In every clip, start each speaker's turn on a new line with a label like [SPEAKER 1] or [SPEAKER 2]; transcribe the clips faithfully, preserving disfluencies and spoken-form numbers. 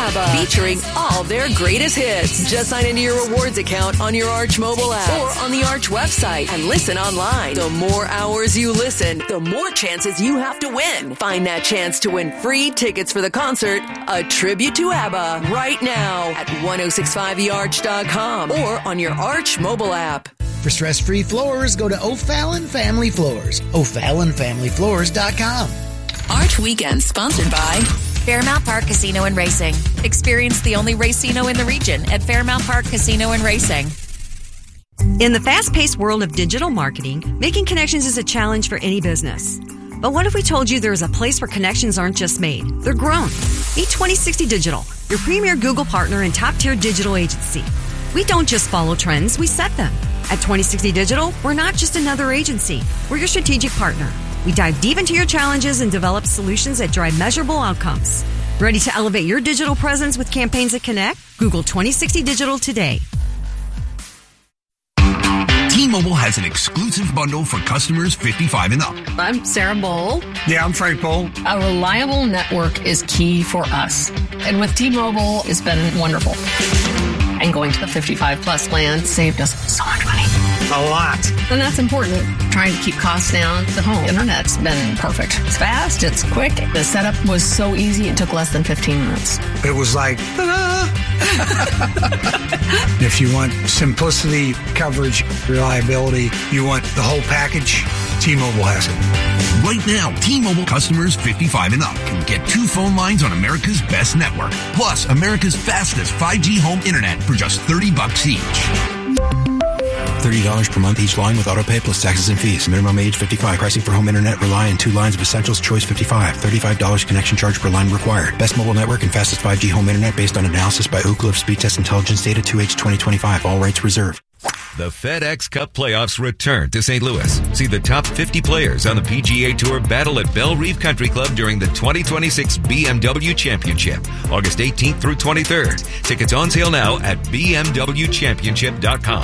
[SPEAKER 1] ABBA, featuring all their greatest hits. Just sign into your rewards account on your Arch mobile app or on the Arch website and listen online. The more hours you listen, the more chances you have to win. Find that chance to win free tickets for the concert, A Tribute to ABBA, right now at ten sixty-five the arch dot com or on your Arch mobile app.
[SPEAKER 2] For stress-free floors, go to O'Fallon Family Floors. O'Fallon Family Floors dot com.
[SPEAKER 1] Arch Weekend, sponsored by
[SPEAKER 3] Fairmount Park Casino and Racing. Experience the only racino in the region at Fairmount Park Casino and Racing.
[SPEAKER 4] In the fast-paced world of digital marketing, making connections is a challenge for any business. But what if we told you there is a place where connections aren't just made, they're grown? Meet twenty sixty Digital, your premier Google partner and top-tier digital agency. We don't just follow trends, we set them. At twenty sixty Digital, we're not just another agency. We're your strategic partner. We dive deep into your challenges and develop solutions that drive measurable outcomes. Ready to elevate your digital presence with campaigns that connect? Google twenty sixty Digital today.
[SPEAKER 5] T-Mobile has an exclusive bundle for customers fifty-five and up.
[SPEAKER 6] I'm Sarah Bowl.
[SPEAKER 7] Yeah, I'm Frank Bowl.
[SPEAKER 6] A reliable network is key for us. And with T-Mobile, it's been wonderful. And going to the fifty-five plus plan saved us so much money.
[SPEAKER 7] A lot.
[SPEAKER 6] And that's important. Trying to keep costs down. The home internet's been perfect. It's fast. It's quick. The setup was so easy. It took less than fifteen minutes.
[SPEAKER 7] It was like, ta-da! If you want simplicity, coverage, reliability, you want the whole package, T-Mobile has it.
[SPEAKER 5] Right now, T-Mobile customers fifty-five and up can get two phone lines on America's best network, plus America's fastest five G home internet for just thirty bucks each.
[SPEAKER 8] thirty dollars per month each line with autopay plus taxes and fees. Minimum age fifty-five. Pricing for home internet rely on two lines of Essentials Choice fifty-five. thirty-five dollars connection charge per line required. Best mobile network and fastest five G home internet based on analysis by Oak Cliff Speed Test Intelligence Data two H twenty twenty-five. All rights reserved.
[SPEAKER 9] The FedEx Cup playoffs return to Saint Louis. See the top fifty players on the P G A Tour battle at Belle Reve Country Club during the twenty twenty-six B M W Championship, August eighteenth through twenty-third. Tickets on sale now at b m w championship dot com.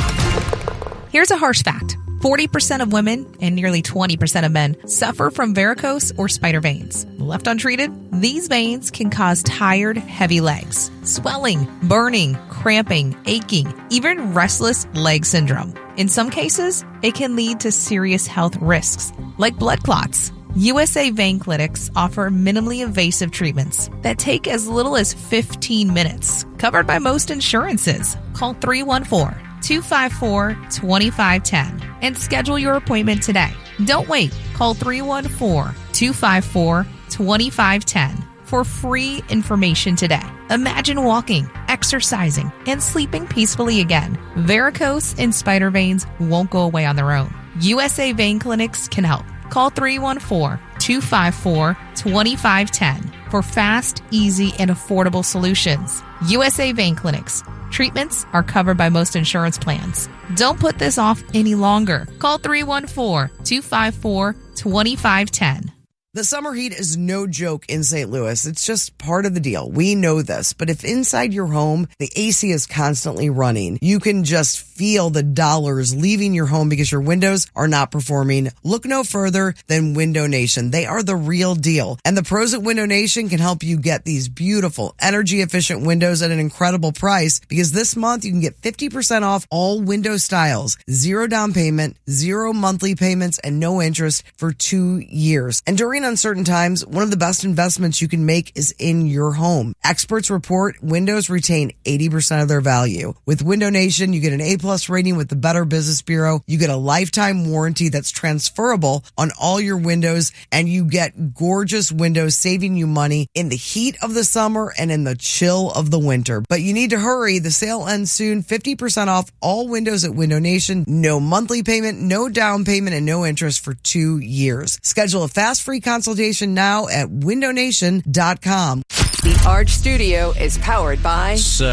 [SPEAKER 10] Here's a harsh fact. forty percent of women and nearly twenty percent of men suffer from varicose or spider veins. Left untreated, these veins can cause tired, heavy legs, swelling, burning, cramping, aching, even restless leg syndrome. In some cases, it can lead to serious health risks, like blood clots. U S A Vein Clinics offer minimally invasive treatments that take as little as fifteen minutes, covered by most insurances. Call three one four, two five four, two five one zero and schedule your appointment today. Don't wait. Call three one four, two five four, two five one zero for free information today. Imagine walking, exercising, and sleeping peacefully again. Varicose and spider veins won't go away on their own. U S A Vein Clinics can help. Call three one four, two five four, two five one zero for fast, easy, and affordable solutions. U S A Vein Clinics. Treatments are covered by most insurance plans. Don't put this off any longer. Call three one four, two five four, two five one zero.
[SPEAKER 11] The summer heat is no joke in Saint Louis. It's just part of the deal. We know this. But if inside your home, the A C is constantly running, you can just feel the dollars leaving your home because your windows are not performing. Look no further than Window Nation. They are the real deal. And the pros at Window Nation can help you get these beautiful, energy-efficient windows at an incredible price, because this month you can get fifty percent off all window styles. Zero down payment, zero monthly payments, and no interest for two years. And during uncertain times, one of the best investments you can make is in your home. Experts report windows retain eighty percent of their value. With Window Nation, you get an A-plus rating with the Better Business Bureau. You get a lifetime warranty that's transferable on all your windows, and you get gorgeous windows, saving you money in the heat of the summer and in the chill of the winter. But you need to hurry. The sale ends soon. fifty percent off all windows at Window Nation. No monthly payment, no down payment, and no interest for two years. Schedule a fast free consultation now at window nation dot com.
[SPEAKER 1] The Arch Studio is powered by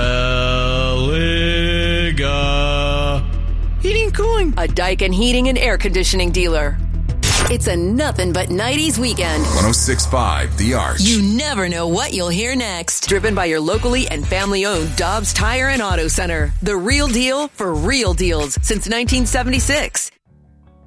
[SPEAKER 12] Saliga Heating and Cooling,
[SPEAKER 1] a Daikin heating and air conditioning dealer. It's a nothing but nineties weekend.
[SPEAKER 13] one oh six point five The Arch.
[SPEAKER 1] You never know what you'll hear next. Driven by your locally and family-owned Dobbs Tire and Auto Center. The real deal for real deals since nineteen seventy-six.